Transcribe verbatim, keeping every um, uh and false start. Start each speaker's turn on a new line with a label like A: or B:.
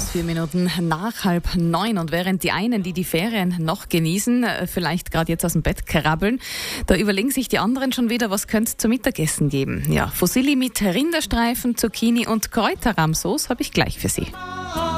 A: Vier Minuten nach halb neun. Und während die einen, die die Ferien noch genießen, vielleicht gerade jetzt aus dem Bett krabbeln, da überlegen sich die anderen schon wieder, was könnte es zum Mittagessen geben. Ja, Fusilli mit Rinderstreifen, Zucchini und Kräuterrahmsauce habe ich gleich für Sie.